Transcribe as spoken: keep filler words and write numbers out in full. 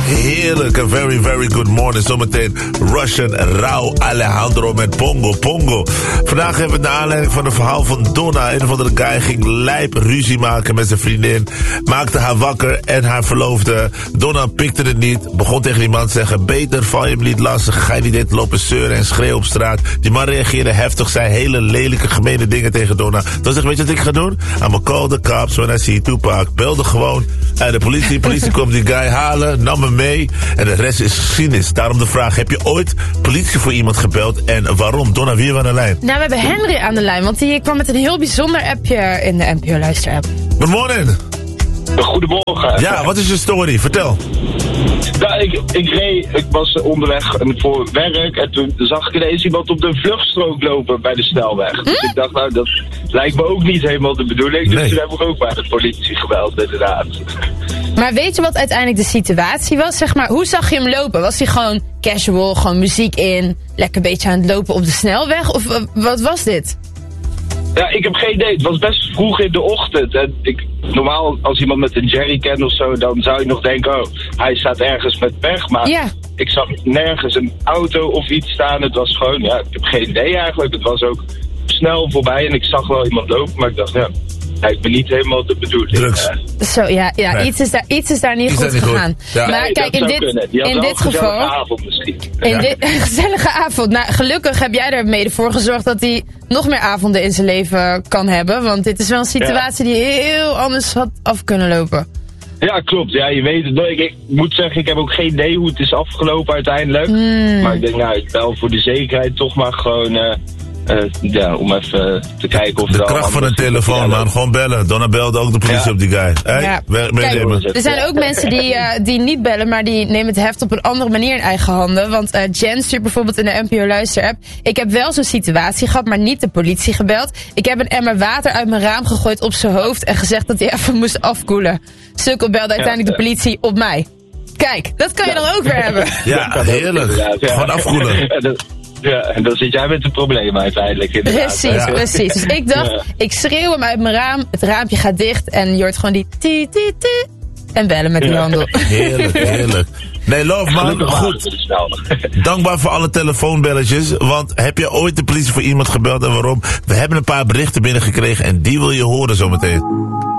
Heerlijk, een very, very good morning. Zometeen Russian Rauw Alejandro met Pongo Pongo. Vandaag hebben we het naar aanleiding van een verhaal van Donna. Een of andere guy ging lijp ruzie maken met zijn vriendin. Maakte haar wakker en haar verloofde. Donna pikte het niet. Begon tegen die man te zeggen, beter val je hem niet lastig. Ga je niet dit lopen zeuren en schreeuwen op straat. Die man reageerde heftig, zei hele lelijke, gemene dingen tegen Donna. Toen zei ik, weet je wat ik ga doen? I'ma call the cops when I see Tupac. Belde gewoon en de politie. politie kwam die guy halen, nam hem mee. En de rest is geschiedenis. Daarom de vraag, heb je ooit politie voor iemand gebeld? En waarom? Donna, wie aan de lijn? Nou, we hebben Henry aan de lijn, want die kwam met een heel bijzonder appje in de N P O Luister app. Good morning. Goedemorgen. Ja, wat is je story? Vertel. Nou, ik, ik reed, ik was onderweg voor werk en toen zag ik ineens iemand op de vluchtstrook lopen bij de snelweg. Hm? Dus ik dacht, nou, dat lijkt me ook niet helemaal de bedoeling. Dus nee. Toen heb ik ook bij de politie gebeld, inderdaad. Maar weet je wat uiteindelijk de situatie was? Zeg maar, hoe zag je hem lopen? Was hij gewoon casual, gewoon muziek in, lekker een beetje aan het lopen op de snelweg? Of uh, wat was dit? Ja, ik heb geen idee. Het was best vroeg in de ochtend. En ik, normaal, als iemand met een jerrycan of zo, dan zou je nog denken, oh, hij staat ergens met pech. Maar ja. Ik zag nergens een auto of iets staan. Het was gewoon, ja, ik heb geen idee eigenlijk. Het was ook snel voorbij en ik zag wel iemand lopen, maar ik dacht, ja, lijkt me niet helemaal de bedoeling. Drugs. Uh, Zo, ja, ja, ja. Iets, is daar, iets is daar niet iets goed niet gegaan. Goed. Ja. Maar nee, kijk, in dit, in dit geval... avond misschien. In ja. dit, gezellige avond. Nou, gelukkig heb jij er mede voor gezorgd dat hij nog meer avonden in zijn leven kan hebben. Want dit is wel een situatie ja. die heel anders had af kunnen lopen. Ja, klopt. Ja, je weet het. Ik, ik moet zeggen, ik heb ook geen idee hoe het is afgelopen uiteindelijk. Mm. Maar ik denk, nou, ik bel voor de zekerheid toch maar gewoon... Uh, Uh, ja, om even te kijken of... De kracht van een telefoon, man. Gewoon bellen. Donna belde ook de politie ja. op die guy. Hey, ja. we, we Kijk, er zijn ook mensen die, uh, die niet bellen, maar die nemen het heft op een andere manier in eigen handen. Want uh, Jen stuurt bijvoorbeeld in de N P O Luister app. Ik heb wel zo'n situatie gehad, maar niet de politie gebeld. Ik heb een emmer water uit mijn raam gegooid op zijn hoofd en gezegd dat hij even moest afkoelen. Sukkel belde uiteindelijk ja, ja. de politie op mij. Kijk, dat kan je dan ook weer hebben. Ja, heerlijk. Ja, ja. Gewoon afkoelen. Ja, en dan zit jij met een probleem uiteindelijk. Inderdaad. Precies, ja. precies. Dus ik dacht, ja. ik schreeuw hem uit mijn raam, het raampje gaat dicht en je hoort gewoon die ti ti ti en bellen met die ja. handel. Heerlijk, heerlijk. Nee, love man, goed. Dankbaar voor alle telefoonbelletjes, want heb je ooit de politie voor iemand gebeld en waarom? We hebben een paar berichten binnengekregen en die wil je horen zometeen.